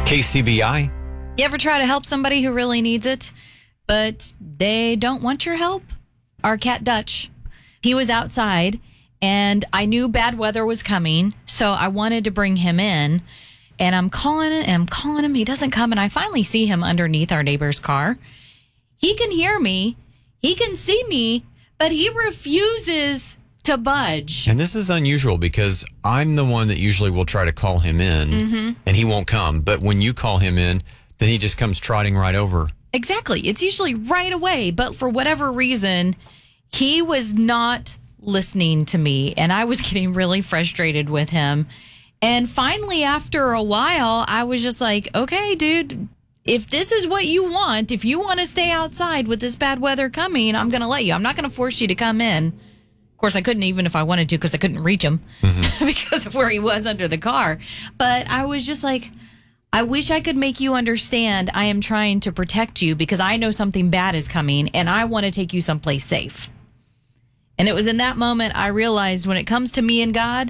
KCBI. You ever try to help somebody who really needs it, but they don't want your help? Our cat Dutch, he was outside, and I knew bad weather was coming, so I wanted to bring him in. And I'm calling him. He doesn't come, and I finally see him underneath our neighbor's car. He can hear me. He can see me, but he refuses to budge. And this is unusual because I'm the one that usually will try to call him in, and he won't come. But when you call him in, then he just comes trotting right over. Exactly. It's usually right away. But for whatever reason, he was not listening to me, and I was getting really frustrated with him. And finally, after a while, I was just like, okay, dude, if this is what you want, if you want to stay outside with this bad weather coming, I'm going to let you. I'm not going to force you to come in. Of course, I couldn't even if I wanted to because I couldn't reach him because of where he was under the car. But I was just like, I wish I could make you understand I am trying to protect you because I know something bad is coming and I want to take you someplace safe. And it was in that moment I realized when it comes to me and God,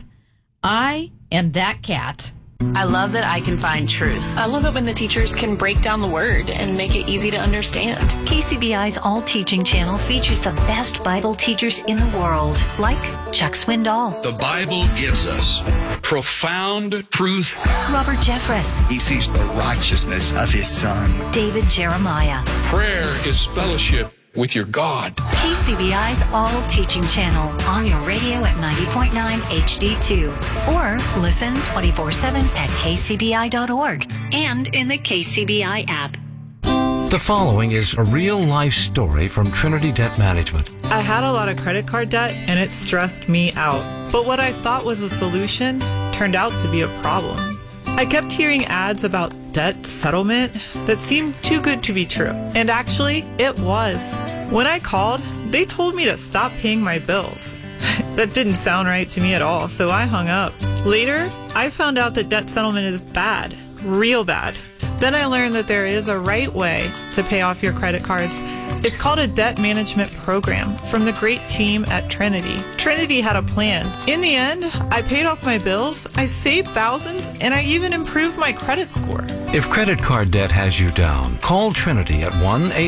I am that cat. I love that I can find truth. I love it when the teachers can break down the word and make it easy to understand. KCBI's All Teaching channel features the best Bible teachers in the world, like Chuck Swindoll. The Bible gives us profound truth. Robert Jeffress. He sees the righteousness of his son. David Jeremiah. Prayer is fellowship with your God. KCBI's All Teaching channel on your radio at 90.9 HD2 or listen 24/7 at kcbi.org and in the KCBI app. The following is a real-life story from Trinity Debt Management. I had a lot of credit card debt and it stressed me out. But what I thought was a solution turned out to be a problem. I kept hearing ads about debt settlement that seemed too good to be true. And actually, it was. When I called, they told me to stop paying my bills. That didn't sound right to me at all, so I hung up. Later, I found out that debt settlement is bad, real bad. Then I learned that there is a right way to pay off your credit cards. It's called a debt management program from the great team at Trinity. Trinity had a plan. In the end, I paid off my bills, I saved thousands, and I even improved my credit score. If credit card debt has you down, call Trinity at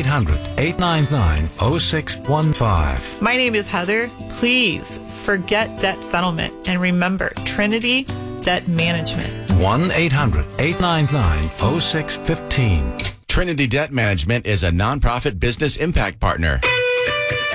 1-800-899-0615. My name is Heather. Please forget debt settlement and remember Trinity Debt Management. 1-800-899-0615. Trinity Debt Management is a nonprofit business impact partner.